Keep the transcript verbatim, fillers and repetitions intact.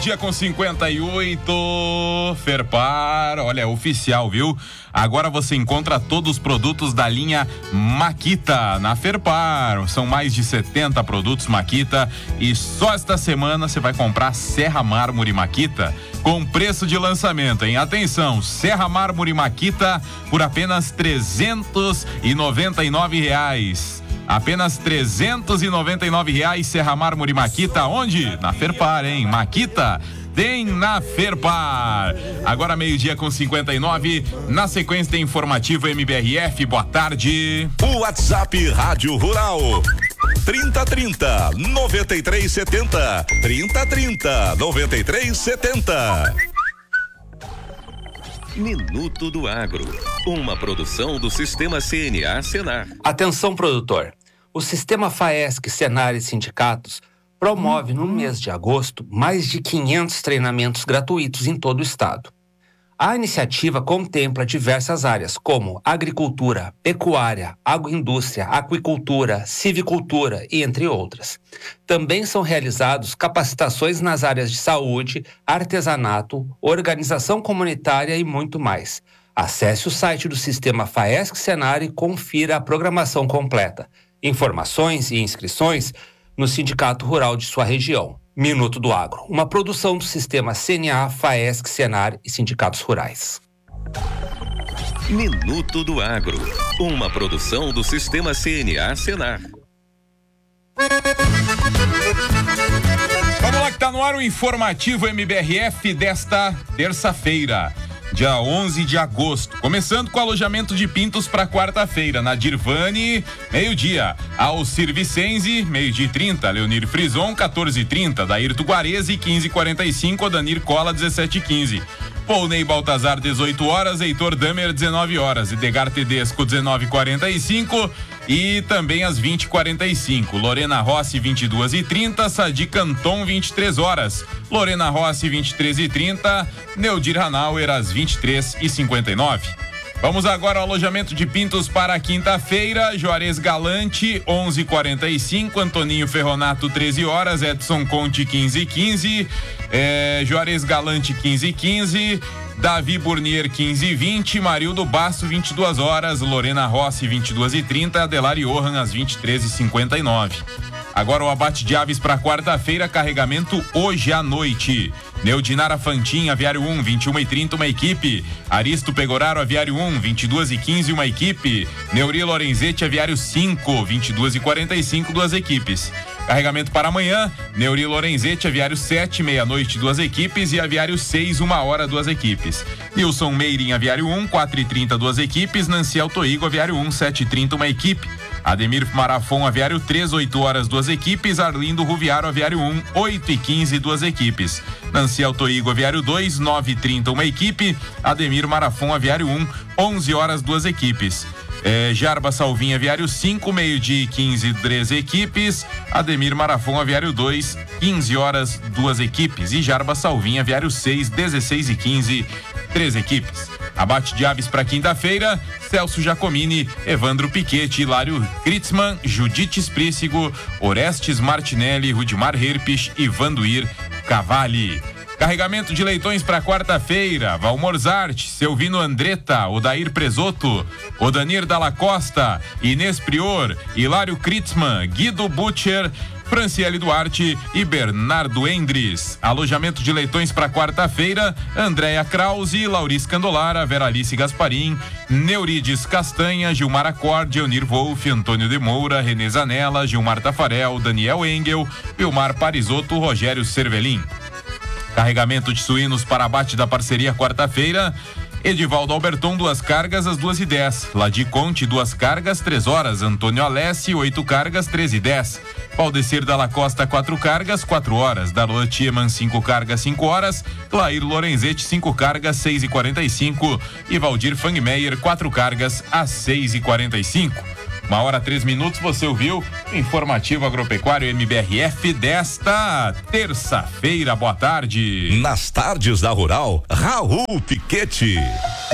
Dia com cinquenta e oito, Ferpar, olha, é oficial, viu? Agora você encontra todos os produtos da linha Makita na Ferpar. São mais de setenta produtos Makita e só esta semana você vai comprar Serra Mármore Makita com preço de lançamento, hein? Atenção, Serra Mármore Makita por apenas trezentos e noventa e nove reais. Apenas trezentos e noventa e nove reais, Serra Mármore Makita, onde? Na Ferpar, hein? Makita tem na Ferpar. Agora meio-dia com cinquenta e nove, na sequência tem informativo M B R F, boa tarde. O WhatsApp Rádio Rural, trinta trinta, noventa e três setenta, trinta trinta, noventa e três setenta. Minuto do Agro, uma produção do Sistema C N A Senar. Atenção, produtor. O Sistema FAESC, Senar e Sindicatos promove no mês de agosto mais de quinhentos treinamentos gratuitos em todo o estado. A iniciativa contempla diversas áreas como agricultura, pecuária, agroindústria, aquicultura, civicultura e entre outras. Também são realizados capacitações nas áreas de saúde, artesanato, organização comunitária e muito mais. Acesse o site do Sistema FAESC Senar e confira a programação completa. Informações e inscrições no Sindicato Rural de sua região. Minuto do Agro, uma produção do Sistema C N A, FAESC, Senar e Sindicatos Rurais. Minuto do Agro, uma produção do Sistema C N A Senar. Vamos lá que tá no ar o informativo M B R F desta terça-feira, dia onze de agosto, começando com alojamento de pintos para quarta-feira, na Dirvani, meio-dia, Alcir Vicenzi, meio-dia e trinta, Leonir Frison, quatorze e trinta, Dairto Guarese, quinze e quarenta e cinco, Odanir Cola, dezessete e quinze, Polnei Baltazar, dezoito horas, Heitor Damer, dezenove horas, Edgar Tedesco, dezenove e quarenta e cinco e também às vinte e quarenta e cinco, Lorena Rossi, vinte e duas e trinta, Sadi Canton, vinte e três horas, Lorena Rossi, vinte e três e trinta, Neudir Hanauer, às vinte e três e cinquenta e nove. Vamos agora ao alojamento de pintos para quinta-feira, Juarez Galante, onze e quarenta e cinco, Antoninho Ferronato, treze horas, Edson Conte, quinze e quinze, é, Juarez Galante, quinze e quinze, Davi Burnier, quinze e vinte, Marildo Basso, vinte e duas horas, Lorena Rossi, vinte e duas e trinta, Adelari Johan, às vinte e três e cinquenta e nove. Agora o abate de aves para quarta-feira, carregamento hoje à noite. Neudinara Fantin, Aviário um, vinte e uma e trinta, uma equipe. Aristo Pegoraro, Aviário um, vinte e duas e quinze, uma equipe. Neuri Lorenzetti, Aviário cinco, vinte e duas e quarenta e cinco, duas equipes. Carregamento para amanhã, Neuri Lorenzetti, Aviário sete, meia-noite, duas equipes. E Aviário seis, uma hora, duas equipes. Nilson Meirin, Aviário um, quatro e trinta, duas equipes. Nancy Altoigo, Aviário um, sete e trinta, uma equipe. Ademir Marafon, Aviário três, oito horas, duas equipes. Arlindo Ruviaro, Aviário um, oito e quinze, duas equipes. Nancy Altoigo, Aviário dois, nove e trinta, uma equipe. Ademir Marafon, Aviário um, onze horas, duas equipes. É, Jarba Salvinha, Aviário cinco, meio-dia e quinze, três equipes. Ademir Marafon, Aviário dois, quinze horas, duas equipes. E Jarba Salvinha, Aviário seis, dezesseis e quinze, três equipes. Abate de aves para quinta-feira, Celso Giacomini, Evandro Piquete, Hilário Kritzmann, Judite Sprícigo, Orestes Martinelli, Rudimar Herpich e Vanduir Cavalli. Carregamento de leitões para quarta-feira, Valmor Zart, Selvino Andretta, Odair Presoto, Odanir Dalla Costa, Inês Prior, Hilário Kritzmann, Guido Butcher, Franciele Duarte e Bernardo Endres. Alojamento de leitões para quarta-feira, Andréia Krause, Lauris Candolara, Veralice Gasparim, Neurides Castanha, Gilmar Acorde, Eunir Wolff, Antônio de Moura, Renê Zanella, Gilmar Tafarel, Daniel Engel, Vilmar Parisotto, Rogério Cervelin. Carregamento de suínos para abate da parceria quarta-feira, Edivaldo Alberton, duas cargas às duas e dez. Ladi Conte, duas cargas, três horas. Antônio Alessi, oito cargas, treze e dez. Valdecir Dalla Costa, quatro cargas, quatro horas. Darlan Tiemann, cinco cargas, cinco horas. Clair Lorenzetti, cinco cargas, seis e quarenta e cinco. E Valdir Fangmeier, quatro cargas, às seis e quarenta e cinco. Uma hora, três minutos, você ouviu o Informativo Agropecuário M B R F desta terça-feira. Boa tarde. Nas tardes da Rural, Raul Piquete.